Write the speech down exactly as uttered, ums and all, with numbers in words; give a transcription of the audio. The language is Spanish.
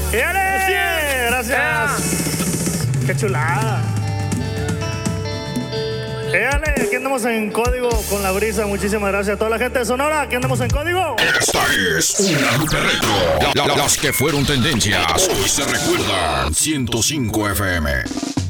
¡Yale! Gracias. Qué chulada. Éale, aquí andamos en código con la brisa. Muchísimas gracias a toda la gente de Sonora. Aquí andamos en código. Esta es una ruta retro. La- la- las que fueron tendencias hoy se recuerdan. ciento cinco F M.